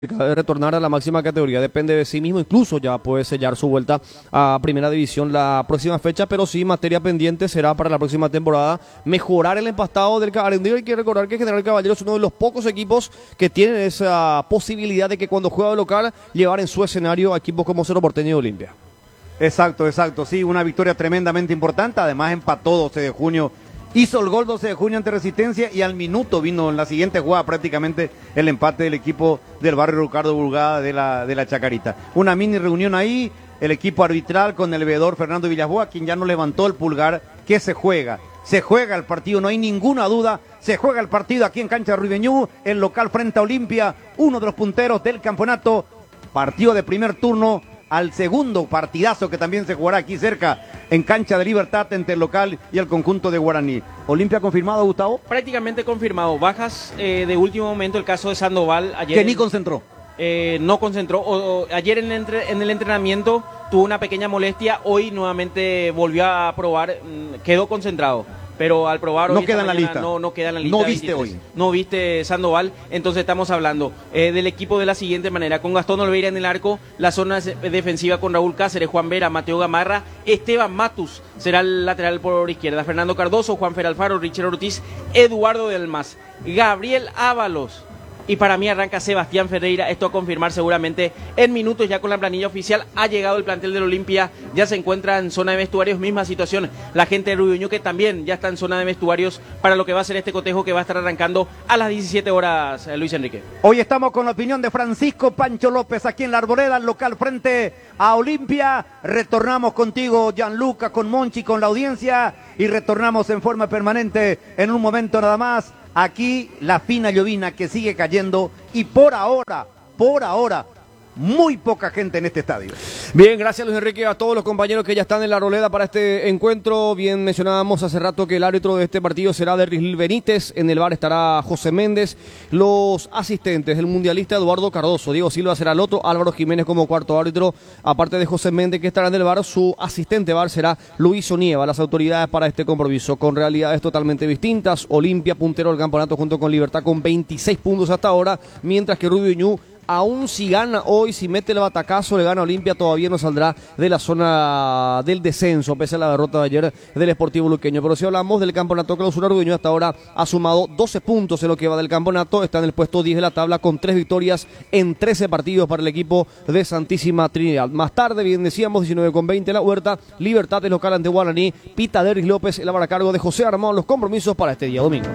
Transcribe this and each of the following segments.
de retornar a la máxima categoría, depende de sí mismo, incluso ya puede sellar su vuelta a primera división la próxima fecha, pero sí, materia pendiente será para la próxima temporada mejorar el empastado del Cabarandí. Hay que recordar que General Caballero es uno de los pocos equipos que tienen esa posibilidad de que cuando juega de local llevar en su escenario a equipos como Cerro Porteño y Olimpia. Exacto, sí, una victoria tremendamente importante, además empató 12 de junio. Hizo el gol 12 de junio ante Resistencia y al minuto vino en la siguiente jugada prácticamente el empate del equipo del barrio Ricardo Burgada de la Chacarita. Una mini reunión ahí, el equipo arbitral con el veedor Fernando Villasboa, quien ya no levantó el pulgar, que se juega el partido, no hay ninguna duda, se juega el partido aquí en cancha de Ruibeñú, el local frente a Olimpia, uno de los punteros del campeonato, partido de primer turno, al segundo partidazo que también se jugará aquí cerca en cancha de Libertad entre el local y el conjunto de Guaraní. ¿Olimpia confirmado, Gustavo? Prácticamente confirmado. Bajas de último momento, el caso de Sandoval. Ayer que ni concentró. No concentró. Ayer en el entrenamiento tuvo una pequeña molestia. Hoy nuevamente volvió a probar. Quedó concentrado. Pero al probar hoy no queda en la lista. No queda en la lista. No viste 23. Hoy. No viste Sandoval. Entonces estamos hablando del equipo de la siguiente manera. Con Gastón Olveira en el arco. La zona defensiva con Raúl Cáceres, Juan Vera, Mateo Gamarra. Esteban Matus será el lateral por izquierda. Fernando Cardoso, Juan Fer Alfaro, Richard Ortiz, Eduardo Del Mas, Gabriel Ábalos. Y para mí arranca Sebastián Ferreira, esto a confirmar seguramente en minutos ya con la planilla oficial. Ha llegado el plantel del Olimpia, ya se encuentra en zona de vestuarios, misma situación. La gente de Rubiño que también ya está en zona de vestuarios para lo que va a ser este cotejo que va a estar arrancando a las 17 horas, Luis Enrique. Hoy estamos con la opinión de Francisco Pancho López aquí en la Arboleda, el local frente a Olimpia. Retornamos contigo, Gianluca, con Monchi, con la audiencia y retornamos en forma permanente en un momento nada más. Aquí la fina llovina que sigue cayendo y por ahora, muy poca gente en este estadio. Bien, gracias Luis Enrique, a todos los compañeros que ya están en la Arboleda para este encuentro. Bien, mencionábamos hace rato que el árbitro de este partido será Derrislil Benítez, en el bar estará José Méndez, los asistentes, el mundialista Eduardo Cardoso, Diego Silva será el otro, Álvaro Jiménez como cuarto árbitro, aparte de José Méndez que estará en el bar, su asistente bar será Luis Onieva. Las autoridades para este compromiso con realidades totalmente distintas. Olimpia puntero del campeonato junto con Libertad con 26 puntos hasta ahora, mientras que Rubiñú, aún si gana hoy, si mete el batacazo, le gana a Olimpia, todavía no saldrá de la zona del descenso, pese a la derrota de ayer del Sportivo Luqueño. Pero si hablamos del campeonato clausura, Rubiño hasta ahora ha sumado 12 puntos en lo que va del campeonato, está en el puesto 10 de la tabla con 3 victorias en 13 partidos para el equipo de Santísima Trinidad. Más tarde, bien decíamos, 19:20 la Huerta, Libertad es local ante Guaraní, Pita Derris López, el a cargo de José Armado, los compromisos para este día domingo.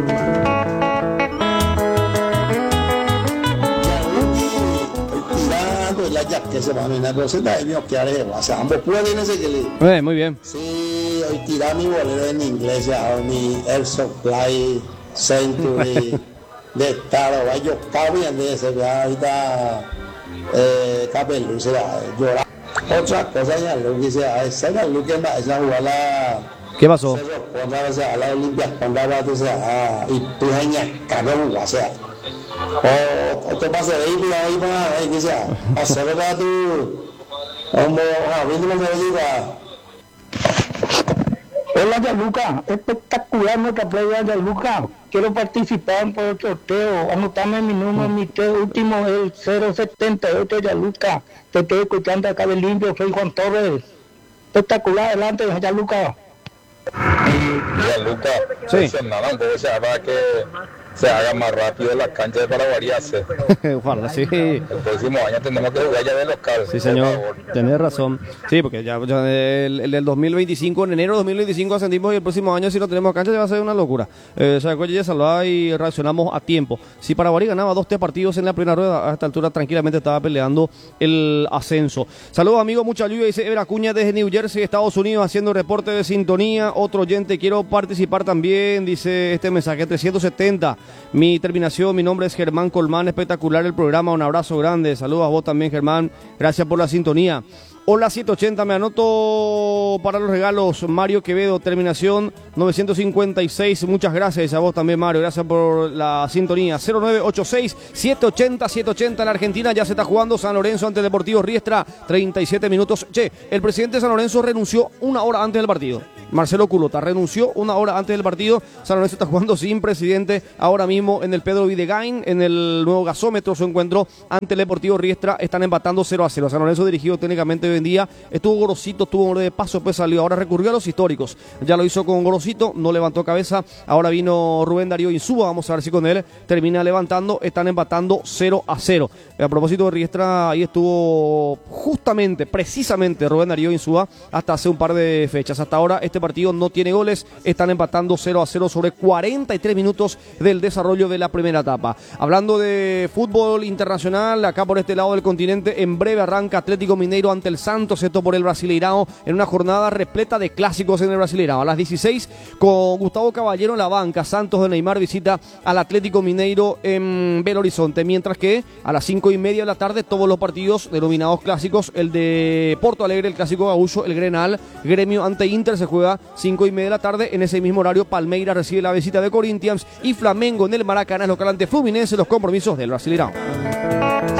Ya que se va a venir Rosetta y mío que haré, o sea, ambos pueden ese que le. Muy bien. Sí, hoy tira mi bolero en inglés, ya, mi Air Supply Century de Estado, yo cabía de ese, ya, ahorita, Capelú se va a llorar. Otra cosa ya, lo que sea, esa es lo que va a jugar la. ¿Qué pasó? Cuando a la Olimpia, cuando va a y tú genial, cabrón, o sea. O te pasa de ahí para que sea hacer verdad tú como viendo la diga. Hola Gianluca, espectacular nuestra prueba Gianluca. Quiero participar por el sorteo, anotarme mi número, mi último el 078 Gianluca. Te estoy escuchando acá de Limpio, soy Juan Torres. Espectacular, adelante Gianluca. Gianluca, sí. Nada, entonces para que se haga más rápido la cancha para variarse. Ojalá, sí. El próximo año tenemos que jugar ya de local. Sí, señor, tenés razón. Sí, porque ya el del 2025, en enero de 2025 ascendimos y el próximo año si no tenemos cancha ya va a ser una locura. O sea, ya salvaba y reaccionamos a tiempo. Si Paraguay ganaba 2-3 partidos en la primera rueda, a esta altura tranquilamente estaba peleando el ascenso. Saludos amigos, mucha lluvia, dice Ever Acuña desde New Jersey, Estados Unidos, haciendo reporte de sintonía. Otro oyente, quiero participar también, dice este mensaje, 370. Mi terminación, mi nombre es Germán Colmán, espectacular el programa, un abrazo grande, saludos a vos también Germán, gracias por la sintonía. Hola 780, me anoto para los regalos, Mario Quevedo, terminación 956, muchas gracias a vos también Mario, gracias por la sintonía. 0986 780 en la Argentina, ya se está jugando San Lorenzo ante Deportivo Riestra, 37 minutos. Che, el presidente de San Lorenzo renunció una hora antes del partido. Marcelo Culota renunció una hora antes del partido. San Lorenzo está jugando sin presidente ahora mismo en el Pedro Videgain, en el nuevo gasómetro. Su encuentro ante el Deportivo Riestra, están empatando 0-0. San Lorenzo dirigido técnicamente hoy en día, estuvo Gorosito, tuvo de paso, pues salió, ahora recurrió a los históricos. Ya lo hizo con Gorosito, no levantó cabeza. Ahora vino Rubén Darío Insúa, vamos a ver si con él termina levantando. Están empatando 0-0. A propósito de Riestra, ahí estuvo justamente, precisamente Rubén Darío Insúa hasta hace un par de fechas. Hasta ahora este partido no tiene goles, están empatando 0-0 sobre 43 minutos del desarrollo de la primera etapa. Hablando de fútbol internacional, acá por este lado del continente, en breve arranca Atlético Mineiro ante el Santos, esto por el Brasileirao, en una jornada repleta de clásicos en el Brasileirao. A las 16, con Gustavo Caballero en la banca, Santos de Neymar visita al Atlético Mineiro en Belo Horizonte, mientras que a las 5:30 de la tarde todos los partidos denominados clásicos, el de Porto Alegre, el clásico gaúcho, el Grenal, Gremio ante Inter se juega 5:30 de la tarde. En ese mismo horario Palmeiras recibe la visita de Corinthians y Flamengo en el Maracaná es local ante Fluminense, los compromisos del Brasileirao.